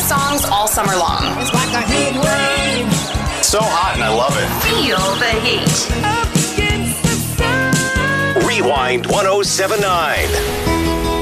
songs all summer long. It's like a heat wave. So hot and I love it. Feel the heat. Up against the sun. Rewind 1079.